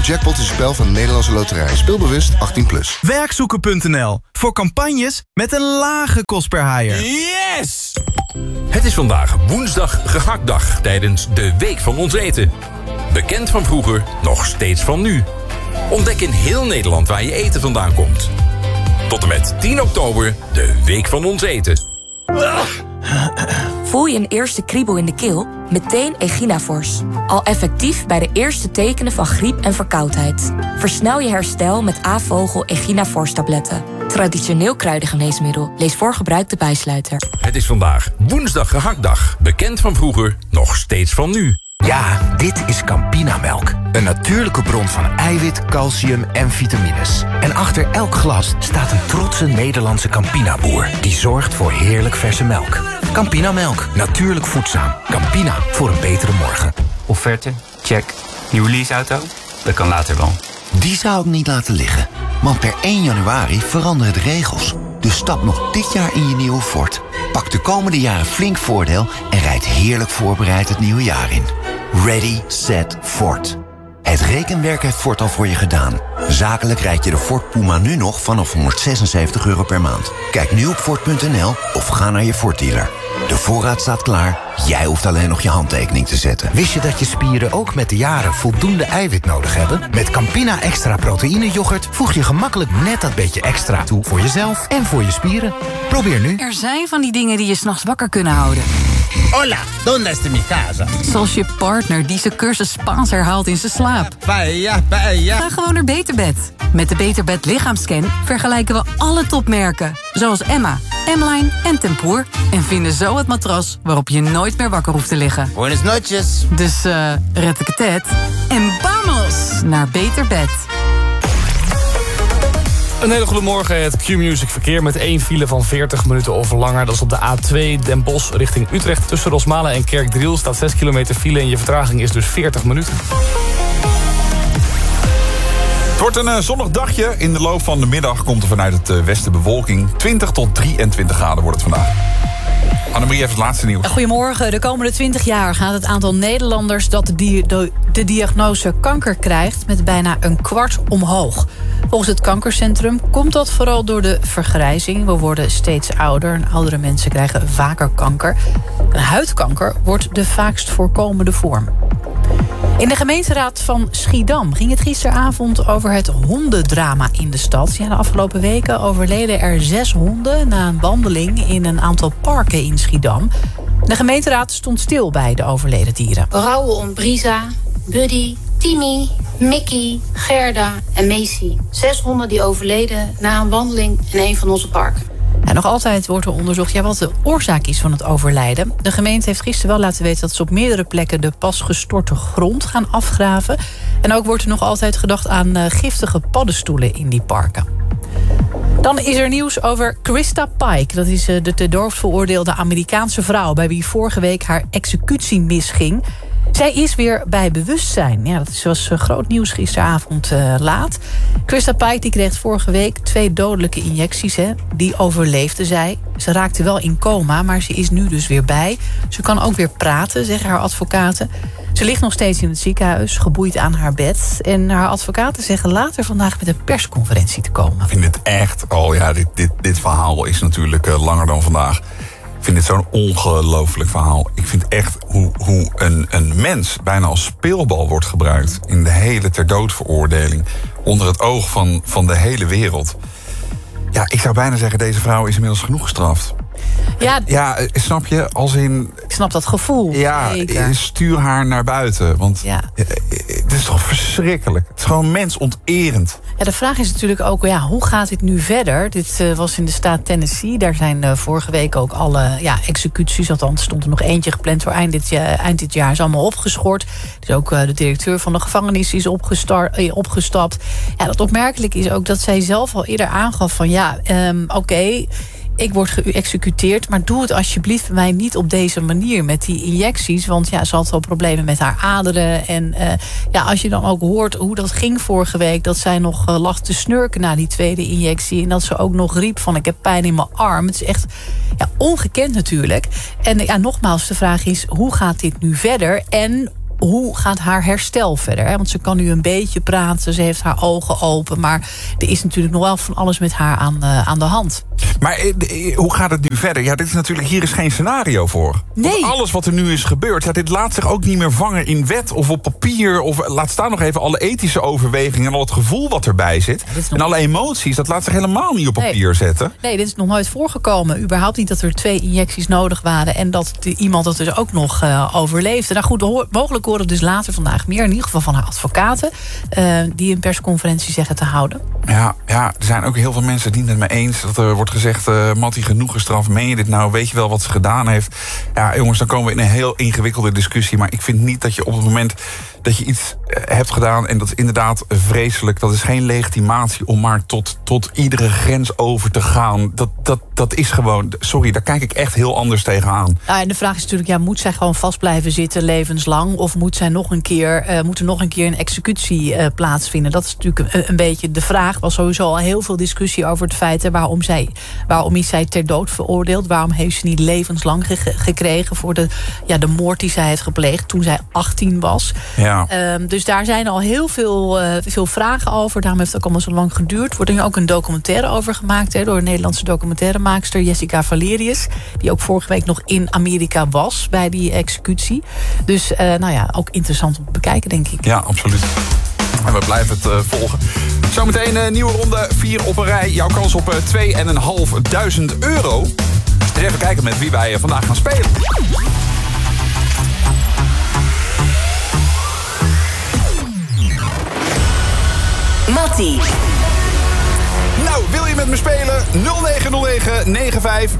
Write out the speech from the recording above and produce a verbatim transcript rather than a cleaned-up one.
Jackpot is een spel van de Nederlandse Loterij. Speelbewust achttien plus. Werkzoeken punt n l voor campagnes met een lage kost per haaier. Yes! Het is vandaag woensdag gehaktdag tijdens de Week van Ons Eten. Bekend van vroeger, nog steeds van nu. Ontdek in heel Nederland waar je eten vandaan komt. Tot en met tien oktober, de Week van Ons Eten. Voel je een eerste kriebel in de keel? Meteen Eginafors. Al effectief bij de eerste tekenen van griep en verkoudheid. Versnel je herstel met A-vogel Eginafors tabletten. Traditioneel kruidengeneesmiddel. Lees voor gebruik de bijsluiter. Het is vandaag woensdag gehaktdag. Bekend van vroeger, nog steeds van nu. Ja, dit is Campina-melk. Een natuurlijke bron van eiwit, calcium en vitamines. En achter elk glas staat een trotse Nederlandse Campina-boer... die zorgt voor heerlijk verse melk. Campina-melk, natuurlijk voedzaam. Campina, voor een betere morgen. Offerte? Check. Nieuwe leaseauto? Dat kan later wel. Die zou ik niet laten liggen. Want per één januari veranderen de regels. Dus stap nog dit jaar in je nieuwe Ford. Pak de komende jaren flink voordeel... en rijd heerlijk voorbereid het nieuwe jaar in. Ready, set, Ford. Het rekenwerk heeft Ford al voor je gedaan. Zakelijk rijd je de Ford Puma nu nog vanaf honderdzesenzeventig euro per maand. Kijk nu op Ford punt n l of ga naar je Ford-dealer. De voorraad staat klaar, jij hoeft alleen nog je handtekening te zetten. Wist je dat je spieren ook met de jaren voldoende eiwit nodig hebben? Met Campina Extra Proteïne yoghurt voeg je gemakkelijk net dat beetje extra toe... voor jezelf en voor je spieren. Probeer nu. Er zijn van die dingen die je 's nachts wakker kunnen houden. Hola, ¿dónde está mi casa? Zoals je partner die zijn cursus Spaans herhaalt in zijn slaap. Paella, paella. Ga gewoon naar Beterbed. Met de Beterbed lichaamscan vergelijken we alle topmerken. Zoals Emma, M-Line en Tempoor. En vinden zo het matras waarop je nooit meer wakker hoeft te liggen. Buenas noches. Dus eh, uh, red ik het het. En vamos naar Beterbed. Een hele goede morgen, het Q-Music verkeer met één file van veertig minuten of langer. Dat is op de A twee Den Bosch richting Utrecht. Tussen Rosmalen en Kerkdriel staat zes kilometer file... en je vertraging is dus veertig minuten. Het wordt een uh, zonnig dagje. In de loop van de middag komt er vanuit het uh, westen bewolking. twintig tot drieëntwintig graden wordt het vandaag. Annemarie heeft het laatste nieuws. Goedemorgen. De komende twintig jaar gaat het aantal Nederlanders... dat de, di- de, de diagnose kanker krijgt met bijna een kwart omhoog. Volgens het kankercentrum komt dat vooral door de vergrijzing. We worden steeds ouder en oudere mensen krijgen vaker kanker. En huidkanker wordt de vaakst voorkomende vorm. In de gemeenteraad van Schiedam ging het gisteravond over het hondendrama in de stad. Ja, de afgelopen weken overleden er zes honden na een wandeling in een aantal parken in Schiedam. De gemeenteraad stond stil bij de overleden dieren. We rouwen om Brisa, Buddy, Timmy, Mickey, Gerda en Macy. Zes honden die overleden na een wandeling in een van onze parken. En nog altijd wordt er onderzocht ja, wat de oorzaak is van het overlijden. De gemeente heeft gisteren wel laten weten dat ze op meerdere plekken de pas gestorte grond gaan afgraven. En ook wordt er nog altijd gedacht aan uh, giftige paddenstoelen in die parken. Dan is er nieuws over Krista Pike. Dat is uh, de ter dood veroordeelde Amerikaanse vrouw bij wie vorige week haar executie misging. Zij is weer bij bewustzijn. Ja, dat was groot nieuws gisteravond uh, laat. Krista Pike die kreeg vorige week twee dodelijke injecties. Hè. Die overleefde zij. Ze raakte wel in coma, maar ze is nu dus weer bij. Ze kan ook weer praten, zeggen haar advocaten. Ze ligt nog steeds in het ziekenhuis, geboeid aan haar bed. En haar advocaten zeggen later vandaag met een persconferentie te komen. Ik vind het echt... Oh ja, dit, dit, dit verhaal is natuurlijk uh, langer dan vandaag. Ik vind dit zo'n ongelooflijk verhaal. Ik vind echt hoe, hoe een, een mens bijna als speelbal wordt gebruikt... in de hele ter dood veroordeling. Onder het oog van, van de hele wereld. Ja, ik zou bijna zeggen, deze vrouw is inmiddels genoeg gestraft. Ja, ja, snap je? Als in... Ik snap dat gevoel. Ja, zeker. Stuur haar naar buiten. Want ja. Het is toch verschrikkelijk. Het is gewoon mensonterend. Ja, de vraag is natuurlijk ook, ja, hoe gaat dit nu verder? Dit uh, was in de staat Tennessee. Daar zijn uh, vorige week ook alle ja, executies... althans stond er nog eentje gepland voor eind dit, uh, eind dit jaar... is allemaal opgeschort. Dus ook uh, de directeur van de gevangenis is opgestart, uh, opgestapt. Ja, dat opmerkelijk is ook dat zij zelf al eerder aangaf van... ja, um, oké... Okay, ik word geëxecuteerd, maar doe het alsjeblieft bij mij niet op deze manier met die injecties. Want ja, ze had wel problemen met haar aderen. En uh, ja, als je dan ook hoort hoe dat ging vorige week, dat zij nog uh, lag te snurken na die tweede injectie. En dat ze ook nog riep van ik heb pijn in mijn arm. Het is echt ja, ongekend natuurlijk. En ja, nogmaals, de vraag is, hoe gaat dit nu verder? En hoe gaat haar herstel verder? Hè? Want ze kan nu een beetje praten, ze heeft haar ogen open, maar er is natuurlijk nog wel van alles met haar aan, uh, aan de hand. Maar eh, hoe gaat het nu verder? Ja, dit is natuurlijk, hier is geen scenario voor. Nee. Want alles wat er nu is gebeurd, ja, dit laat zich ook niet meer vangen in wet of op papier. Of laat staan nog even alle ethische overwegingen en al het gevoel wat erbij zit. Ja, en alle emoties, dat laat zich helemaal niet op papier nee. zetten. Nee, dit is nog nooit voorgekomen. Überhaupt niet dat er twee injecties nodig waren en dat de, iemand dat dus ook nog uh, overleefde. Nou goed, hoor, mogelijk horen we dus later vandaag meer, in ieder geval van haar advocaten, uh, die een persconferentie zeggen te houden. Ja, ja, er zijn ook heel veel mensen die het met me eens. Dat er wordt gezegd, uh, Mattie, genoeg gestraft. Meen je dit nou? Weet je wel wat ze gedaan heeft? Ja, jongens, dan komen we in een heel ingewikkelde discussie. Maar ik vind niet dat je op het moment dat je iets uh, hebt gedaan, en dat is inderdaad vreselijk, dat is geen legitimatie om maar tot, tot iedere grens over te gaan. Dat, dat, dat is gewoon, sorry, daar kijk ik echt heel anders tegenaan. Ja, en de vraag is natuurlijk, ja, moet zij gewoon vast blijven zitten levenslang? Of moet, zij nog een keer, uh, moet er nog een keer een executie uh, plaatsvinden? Dat is natuurlijk een, een beetje de vraag. Er was sowieso al heel veel discussie over het feit, hè, waarom, zij, waarom is zij ter dood veroordeeld? Waarom heeft ze niet levenslang ge- gekregen voor de, ja, de moord die zij heeft gepleegd toen zij achttien was? Ja. Um, dus daar zijn al heel veel, uh, veel vragen over. Daarom heeft het ook allemaal zo lang geduurd. Er wordt er ook een documentaire over gemaakt, hè, door een Nederlandse documentairemaakster Jessica Valerius, die ook vorige week nog in Amerika was bij die executie. Dus uh, nou ja, ook interessant om te bekijken, denk ik. Ja, absoluut. En we blijven het uh, volgen. Zometeen een uh, nieuwe ronde, vier op een rij. Jouw kans op uh, twee en een half duizend euro. Dus even kijken met wie wij uh, vandaag gaan spelen. Mattie. Nou, wil je met me spelen? nul negen nul negen negen vijf